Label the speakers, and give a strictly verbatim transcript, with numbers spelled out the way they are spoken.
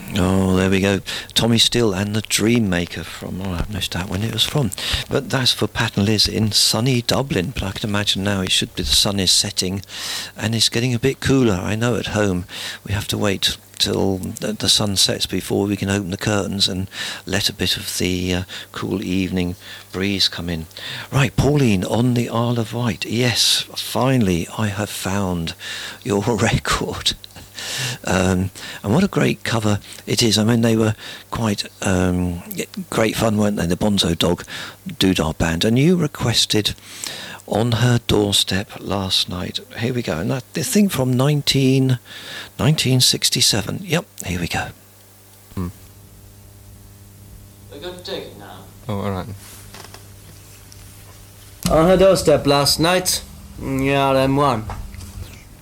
Speaker 1: Oh, there we go. Tommy Steele and the Dream Maker from, oh, I have no doubt when it was from. But that's for Pat and Liz in sunny Dublin. But I can imagine now it should be, the sun is setting and it's getting a bit cooler. I know at home we have to wait till the sun sets before we can open the curtains and let a bit of the uh, cool evening breeze come in. Right, Pauline on the Isle of Wight. Yes, finally I have found your record. Um, and what a great cover it is. I mean, they were quite um, great fun, weren't they? The Bonzo Dog Doodah Band. And you requested On Her Doorstep Last Night. Here we go. And that, the thing from nineteen, nineteen sixty-seven. Yep, here we go.
Speaker 2: Hmm.
Speaker 3: We're going to take it now.
Speaker 2: Oh, all right.
Speaker 4: On her doorstep last night. Yeah, them one.